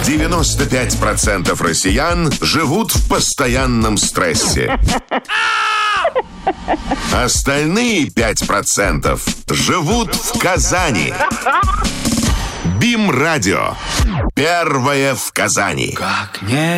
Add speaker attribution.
Speaker 1: 95% россиян живут в постоянном стрессе. Остальные 5% живут в Казани. БИМ-радио. Первое в Казани.
Speaker 2: Как не